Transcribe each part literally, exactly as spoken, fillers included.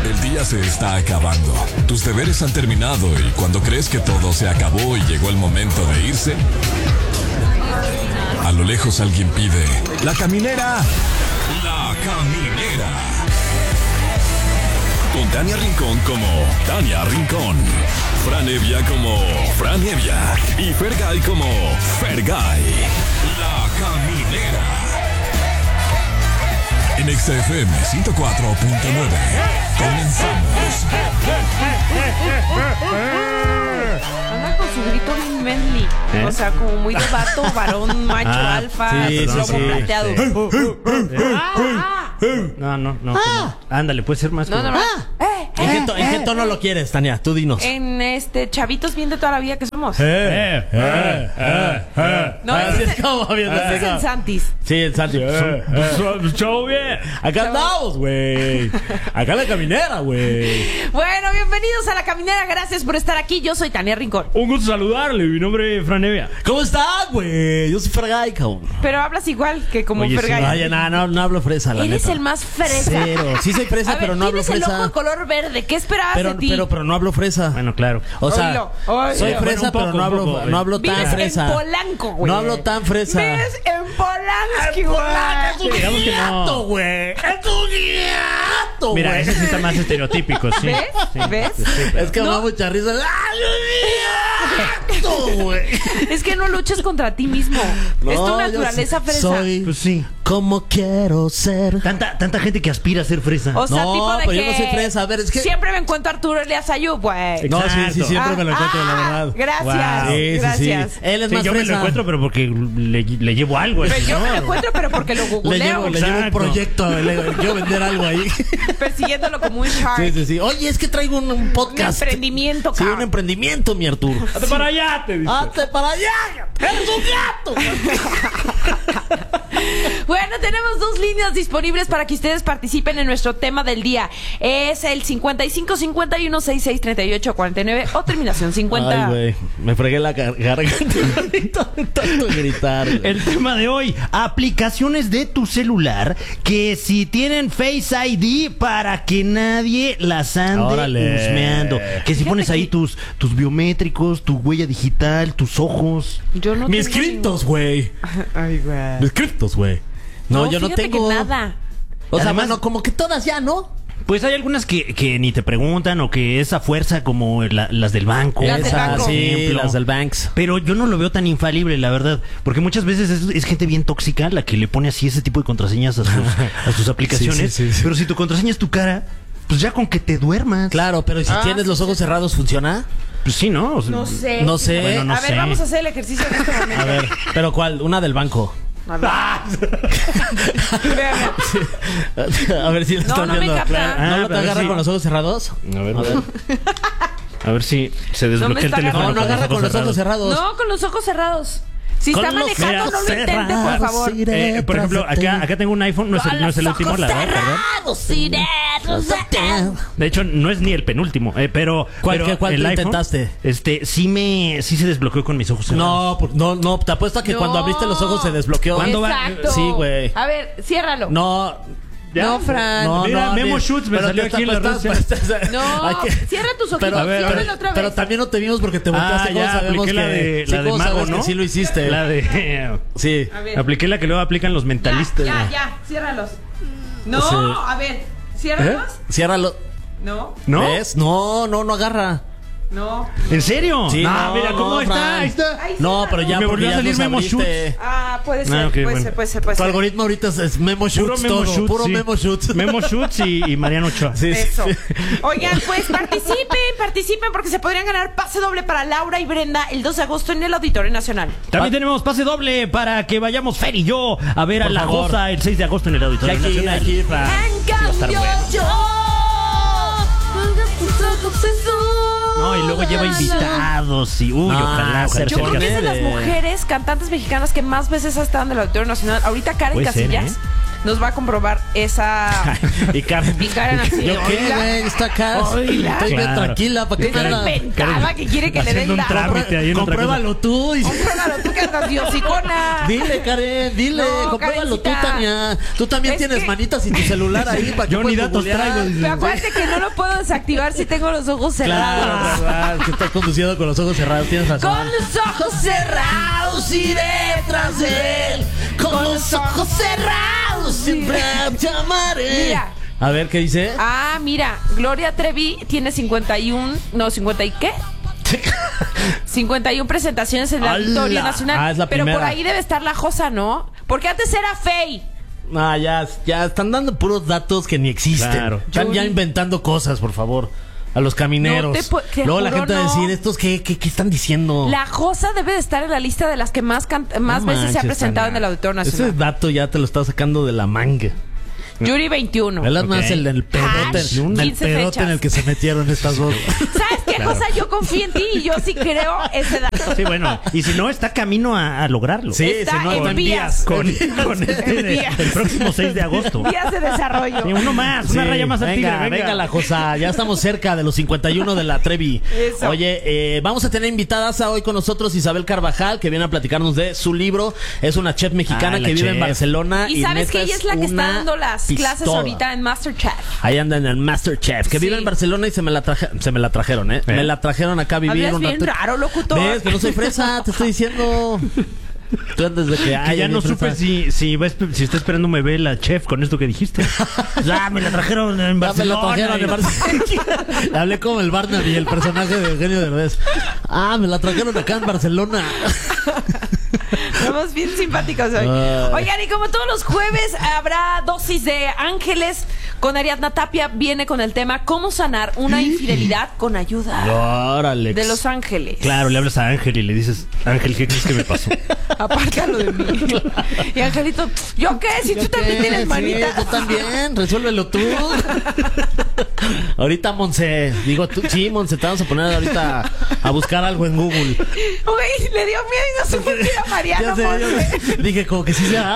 El día se está acabando. Tus deberes han terminado y cuando crees que todo se acabó y llegó el momento de irse, a lo lejos alguien pide: ¡La caminera! ¡La caminera! Con Tania Rincón como Tania Rincón, Fran Evia como Fran Evia y Fergay como Fergay. La caminera. En X F M ciento cuatro punto nueve. Comenzamos. Anda con su grito bien manly. ¿Eh? O sea, como muy de vato, varón, macho, ah, alfa, sí, lobo sí, plateado. Sí. ah, ah. No, no, no. Ah. Ándale, puede ser más. No, como... no, no. Ah. Eh, ¿En, eh, qué to- ¿En eh, qué tono eh. lo quieres, Tania? Tú dinos. En este, chavitos bien de toda la vida que somos. Eh, eh, eh, eh, eh. No, Así ese es como bien. ese es el Santis. Sí, el Santis. Eh, eh. Show bien. Acá andamos, güey. Acá la caminera, güey. Bueno, bienvenidos a La Caminera. Gracias por estar aquí. Yo soy Tania Rincón. Un gusto saludarle. Mi nombre es Fran Evia. ¿Cómo estás, güey? Yo soy Fergay, cabrón. Pero hablas igual que como Oye, Fergay. Sí. Ay, no, no, no hablo fresa, la Eres neta. el más fresa. Cero. Sí soy fresa, a ver, pero no hablo fresa. Tienes el ojo de color verde. ¿Qué esperabas pero, de ti? Pero, pero no hablo fresa. Bueno, claro. O sea, Oilo, oilo. soy fresa, bueno, poco, pero no hablo, poco, no hablo tan Vives fresa. en Polanco, güey. No hablo tan fresa. Vives en Polanski, güey. Digamos que no. güey. Es un gato, Mira, güey. ese sí está más estereotípico, sí. ¿Ves? Sí. ¿Ves? Es que me No. da mucha risa. ¡Ay, un gato, güey! Es que no luches contra ti mismo. No, es tu yo naturaleza so- fresa. Soy Pues sí. como quiero ser. Tanta, tanta gente que aspira a ser fresa. O sea, No, tipo de pero que yo no soy fresa. A ver, es que- siempre me encuentro a Arturo Elias Ayub, güey. No, sí, sí, Exacto. siempre me lo Ah, encuentro, la ah, verdad. Gracias, Wow. Sí, sí, sí. gracias. Él es Sí, más yo fresa. me lo encuentro, pero porque le, le llevo algo. Pero así, yo ¿no? me lo encuentro, pero porque lo Le googleo. llevo, le llevo un Exacto. proyecto. Le quiero vender algo ahí. Persiguiéndolo como un shark. Sí, sí, sí. Oye, es que traigo un, un Un podcast. emprendimiento, Sí, cabrón. un emprendimiento, mi Arturo. ¡Hazte para allá! Te dice. ¡Hazte para allá! ¡Eres un gato! Bueno, tenemos dos líneas disponibles para que ustedes participen en nuestro tema del día. Es el cincuenta y cinco cincuenta y uno sesenta y seis treinta y ocho cuarenta y nueve o terminación cincuenta. Ay, güey. Me fregué la gar- garganta. Tanto gritar, güey. El tema de hoy, aplicaciones de tu celular que si tienen Face I D para que nadie las ande Órale. husmeando. Que si Fíjate pones ahí que- tus, tus biométricos, tu huella digital, tus ojos. Yo no Mis tengo criptos, güey. ningún- Ay, güey. Mis criptos, güey. No, yo no fíjate tengo. que nada. O sea, Además- bueno, como que todas ya, ¿no? Pues hay algunas que, que ni te preguntan o que esa fuerza como la- las del banco. Las del Esas, banco. por Sí, ejemplo. las del Banks. Pero yo no lo veo tan infalible, la verdad. Porque muchas veces es, es gente bien tóxica la que le pone así ese tipo de contraseñas a sus, a sus aplicaciones. Sí, sí, sí, sí. Pero si tu contraseña es tu cara, pues ya con que te duermas. Claro, pero ¿y si Ah, tienes los ojos cerrados funciona? Pues sí, ¿no? O sea, No sé. No sé. Bueno, no a ver, sé. vamos a hacer el ejercicio en este momento. A ver, ¿pero cuál? Una del banco. A ver. Véame. A ver si lo No, están no me viendo. capta. ¿No Ah, lo te a ver agarra si- con los ojos cerrados? A ver, A ver. a ver si se No me desbloquea el está teléfono. No, no agarra con los ojos cerrados. No, con los ojos cerrados. Si Con está los manejando, ojos no lo intente, por cerrados, favor. sí. Eh, por ejemplo, acá, acá tengo un iPhone, no es el, no es el último, la verdad, ¿verdad? De hecho, no es ni el penúltimo, eh, pero, ¿Cuál- pero qué- cuál el tú iPhone, intentaste? Este, sí me, sí se desbloqueó con mis ojos cerrados. No, por- no, no, te apuesto a que No. cuando abriste los ojos se desbloqueó. ¿Cuándo va? Exacto. Sí, güey. A ver, ciérralo. No, ¿Ya? No, Fran. no, Mira, no. Memo ni- Schutz me pero salió te aquí en está- las pero redes está- está- No, hay que- cierra tus ojitos, Pero, a ver, ciérralo pero, otra vez. pero también no te vimos porque te volteaste. Ah, ¿Cómo ya, sabemos apliqué que, la de, sí, la de ¿cómo mago, sabes ¿no? que sí lo hiciste? La de... Sí. A ver. Apliqué la que luego aplican los mentalistas. Ya, ya, ya, ciérralos. No, Sí. a ver, ciérralos. Ciérralo. No, ¿No? ¿Ves? No, no, no agarra. no. ¿En serio? Sí, no, no, mira cómo no, está. Fran. Ahí está. Ay, No, pero ya Me porque volvió a ya salir los Memo abriste. Ah, puede ser, Ah, ok, puede bueno. ser, puede ser, puede Tu ser. algoritmo ahorita es, es Memo Puro Schutz Memo todo. Schutz, Puro sí. Memo Schutz. Memo Schutz y, y Mariano Ochoa. Sí, sí, Eso. sí. Oigan, pues participen, participen porque se podrían ganar pase doble para Laura y Brenda el dos de agosto en el Auditorio Nacional. También tenemos pase doble para que vayamos Fer y yo a ver Por a La favor. Josa el seis de agosto en el Auditorio Ya aquí, Nacional. aquí, Fran. En va a estar cambio bueno. yo tus ojos No, y luego lleva invitados y uy, Ah, ojalá, ojalá. Yo creo que es de las Puede. mujeres cantantes mexicanas que más veces ha estado en el Auditorio Nacional. Ahorita Karen Puede ser, Casillas ¿eh? nos va a comprobar esa... Y Karen. Y Karen así, ¿Yo qué, oíla. güey? Está acá. Oíla. Estoy bien Claro. tranquila. ¿Para qué Ella me lo anda? inventaba que quiere que le Haciendo den un la... trámite ahí en otra Compruébalo tú. y- Cómpralo, tú que andas diosicona. Dile, Karen, dile. No, Compruébalo tú, Karencita. Tania. Tú también Es tienes que- manitas y tu celular ahí para que Yo ni puedas datos googlear. traigo, dice. Pero acuérdate que no lo puedo desactivar si tengo los ojos cerrados. Claro, verdad, que estás conduciendo con los ojos cerrados, tienes razón. Con los ojos cerrados y detrás de él. Con los ojos cerrados siempre te amaré. Mira. A ver, ¿qué dice? Ah, mira, Gloria Trevi tiene cincuenta y uno, no, cincuenta y qué? cincuenta y uno presentaciones en el ¡Hala! Auditorio Nacional. Ah, es la pero por primera. ahí debe estar la Josa, ¿no? Porque antes era Fey. Ah, ya, ya están dando puros datos que ni existen. Claro. Están Yuri. ya inventando cosas, por favor. A los camineros. No te pu- te Luego la juro, gente va a no. decir, ¿estos qué, qué, qué están diciendo? La Josa debe de estar en la lista de las que más, can- más No veces se ha manches, presentado Tania. en el Auditorio Ese Nacional. dato ya te lo estás sacando de la manga. Yuri veintiuno. Es Ok. más el del pedote, Hash, el quince pedote fechas. en el que se metieron estas dos. ¿Sabes qué, Josa? Yo confío en ti y yo sí creo ese dato. Sí, bueno, y si no, está camino a, a lograrlo. Sí, Está si no, en con vías. Con, con este de- Vías. el próximo seis de agosto. Vías de desarrollo. Sí, uno más, una Sí, raya más al tigre. venga, venga la Josa, ya estamos cerca de los cincuenta y uno de la Trevi. Eso. Oye, eh, vamos a tener invitadas a hoy con nosotros Isabel Carvajal, que viene a platicarnos de su libro. Es una chef mexicana Ah, la que vive chef. en Barcelona. Y sabes neta que ella es la que está una dando las clases pistola. ahorita en MasterChef. Ahí anda en el MasterChef, que Sí. vive en Barcelona y se me la traje, se me la trajeron, ¿eh? ¿Eh? Me la trajeron acá a vivir Hablas un bien rato. raro, locutor. ¿Ves? Que no soy fresa, te estoy diciendo. Tú antes de que, Que ay, ya mi no fresa. supe si, si, va esp- si está esperando me ve la chef con esto que dijiste. Ya, me la trajeron en Ya me Barcelona. la trajeron en Barcelona. Hablé como el Barnaby, el personaje de Eugenio Derbez. Ah, me la trajeron acá en Barcelona. Estamos bien simpáticos hoy. Ay. Oigan, y como todos los jueves habrá dosis de ángeles con Ariadna Tapia. Viene con el tema cómo sanar una infidelidad con ayuda Órale. de los ángeles. Claro, le hablas a Ángel y le dices, Ángel, ¿qué crees que me pasó? Apártalo de mí. Y Angelito, ¿yo qué? Si tú también ¿Qué? tienes Sí, manitas. tú también, resuélvelo tú. Ahorita, Monse, digo tú, sí, Monse, te vamos a poner ahorita a buscar algo en Google. Uy, le dio miedo y no supo que era Mariano Ya sé, ya Monse. sé. Dije como que sí sea.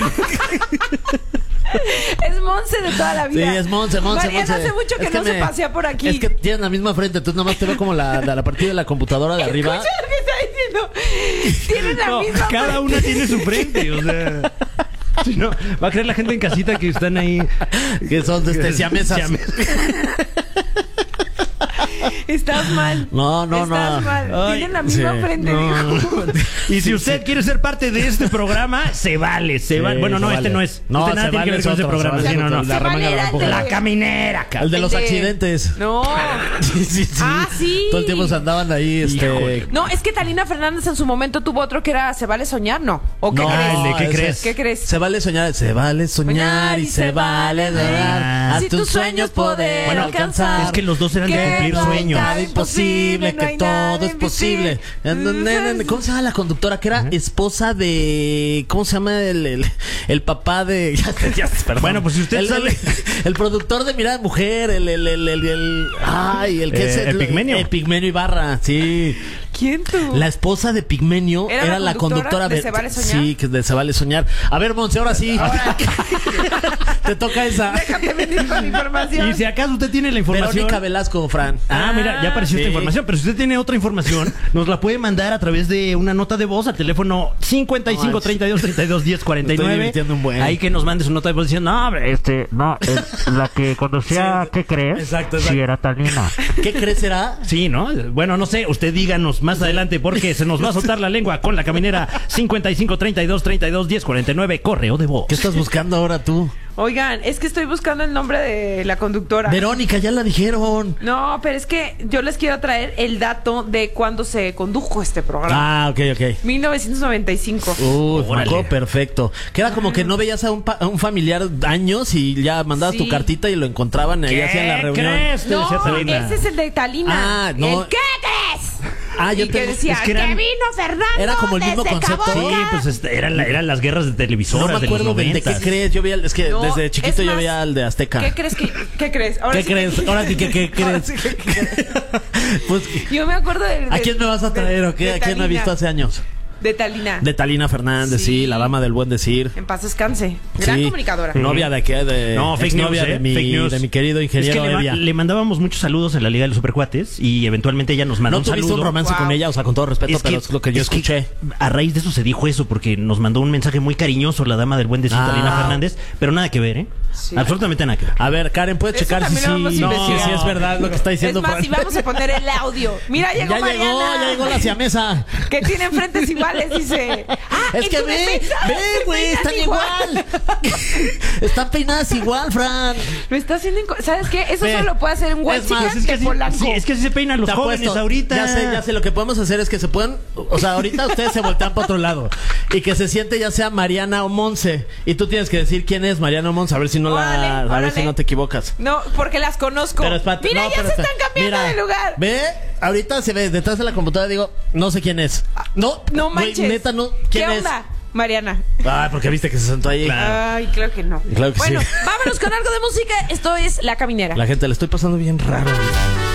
Es Monse de toda la Sí, vida. es Monse, Monse, Mariano Monse. hace mucho que Es no se me- pasea por aquí. Es que tienen la misma frente, entonces nada más te veo como la, la, la partida de la computadora de arriba. Escucha lo que está diciendo. Tienen la No, misma cada frente. una tiene su frente, o sea. Si no, va a creer la gente en casita que están ahí. Que son de este, siamesas. Siamesas. Estás mal. No, no, Estás no. mal. Ay, Tienen la misma sí. frente, No, dijo. no. Y si usted quiere ser parte de este programa, se vale, se Sí, vale. Bueno, no, se este vale. no es. No, Usted nada se tiene que vale ver con es ese otro, programa. se Sí, vale no, es no. otro. La Se remanga vale, la era el empuja. de- La caminera, ca- El de los El de- accidentes. No. Sí, sí, sí. Ah, sí. Todo el tiempo se andaban ahí, este. Híjole. No, es que Talina Fernández en su momento tuvo otro que era ¿Se vale soñar? No. ¿O qué No, crees? el de ¿qué ese- crees? ¿Qué crees? Se vale soñar, se vale soñar y se vale dar. A Si tus tus sueños sueños poder poder alcanzar. alcanzar. Es que los dos eran de Que cumplir no hay sueños. nada Nada imposible, no que hay nada todo es posible. invisible. ¿Cómo se llama la conductora? Que era esposa de. ¿Cómo se llama el, el, el papá de. Ya, ya, perdón. Bueno, pues si usted el, sabe- El, el productor de Mirada de Mujer, el. el, el, el, el- ay, el que Eh, es. el Pigmenio. El Pigmenio Ibarra, sí. ¿Quién tú? La esposa de Pigmenio ¿Era era, la la conductora conductora de Se Vale Soñar? Sí, que de Se Vale Soñar. A ver, Monse, ahora sí. Te toca esa. Déjate venir con información. Y si acaso usted tiene la información. Verónica Velasco, Fran. Ah, mira, ya apareció sí. esta información. Pero si usted tiene otra información, nos la puede mandar a través de una nota de voz al teléfono cincuenta y cinco, treinta y dos, treinta y dos, diez, cuarenta y Me estoy nueve. divirtiendo un buen. Ahí que nos mande su nota de voz diciendo, no, hombre, este, no, es la que conducía, Sí, ¿qué crees? exacto, exacto. Sí, era Talina. ¿Qué crees será? Sí, ¿no? Bueno, no sé, usted díganos más adelante porque se nos va a soltar la lengua con la caminera cincuenta y cinco, treinta y dos, treinta y dos, diez, cuarenta y nueve, correo de voz. ¿Qué estás buscando ahora tú? Oigan, es que estoy buscando el nombre de la conductora. Verónica, ya la dijeron. No, pero es que yo les quiero traer el dato de cuándo se condujo este programa. Ah, ok, ok. mil novecientos noventa y cinco. Uy, me Órale. acuerdo perfecto. Que era como que no veías a un, pa- a un familiar años y ya mandabas Sí. tu cartita y lo encontraban y ahí hacían la reunión. crees? Te No, decía Talina. ese es el de Talina. Ah, no. ¿El qué crees? Ah, yo y que tengo- decía, es que eran- que vino Fernando Era como el mismo desde concepto. Cabo Sí, Blanco. pues este, eran, la- eran las guerras de televisoras No me de acuerdo los de, de qué noventas. crees. Yo veía, es que No, desde chiquito es yo más, veía al de Azteca. ¿Qué crees que qué crees? Ahora ¿Qué sí que- crees? Ahora sí que qué Ahora crees. sí que- Pues, Yo me acuerdo de, ¿a de- quién me vas a de- traer o qué? de ¿A quién no he Talina. visto hace años? De Talina. De Talina Fernández, sí. Sí. la dama del buen decir. En paz descanse. Gran Sí. comunicadora. Novia de qué, de No, fake exnovia news, ¿eh? de, mi, Fake news. de mi querido Es ingeniero que le, ma- Evia. le mandábamos muchos saludos en la Liga de los Supercuates y eventualmente ella nos mandó ¿No un tuviste saludo. un romance Wow. con ella? O sea, con todo respeto, Es pero que- es lo que yo es que escuché. a raíz de eso se dijo eso porque nos mandó un mensaje muy cariñoso la dama del buen decir, Ah. Talina Fernández, pero nada que ver, ¿eh? Sí. Absolutamente nada que ver. A ver, Karen, ¿puedes Eso checar si también sí, lo vamos a no, investigar. si es verdad lo que está Es diciendo más, Fran? y vamos a poner el audio. Mira, llegó Ya Mariana. llegó, ya llegó la siamesa. Que tienen frentes iguales, dice. Ah, Es en que tu ve, defensa, ve, te güey, peinas están igual. Están peinadas igual, Fran. Lo está haciendo. inco- ¿Sabes qué? Eso Ve. solo lo puede hacer un Es más, White es que de así, Polanco. sí, es que así se peinan los Te jóvenes apuesto. ahorita. Ya sé, ya sé. Lo que podemos hacer es que se puedan. O sea, ahorita ustedes se voltean para otro lado. Y que se siente ya sea Mariana o Monse. Y tú tienes que decir quién es Mariana o Monse. A ver si no Órale, la. A ver órale. si no te equivocas. No, porque las conozco. Pero espérate, Mira, no, ya pero se espérate. están cambiando Mira, de lugar. Ve, ahorita se ve detrás de la computadora. Digo, no sé quién es. No, No güey, manches. neta, no. ¿Qué ¿Quién es? onda, Mariana? Ah, porque viste que se sentó ahí. Ay, creo que no. Claro que bueno, sí. vámonos con algo de música. Esto es La Caminera. La gente le estoy pasando bien raro. güey.